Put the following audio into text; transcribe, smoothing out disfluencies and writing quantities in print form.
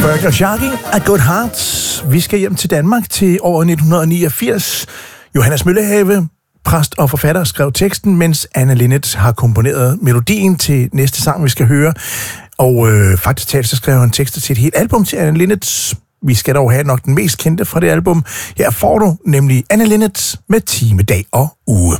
Ferg og Shaggy af Good Hearts. Vi skal hjem til Danmark til år 1989. Johannes Møllehave, præst og forfatter, skrev teksten, mens Anne Linnet har komponeret melodien til næste sang, vi skal høre. Og faktisk talt, så skrev han tekster til et helt album til Anne Linnet. Vi skal dog have nok den mest kendte fra det album. Her får du nemlig Anne Linnet med time, dag og uge.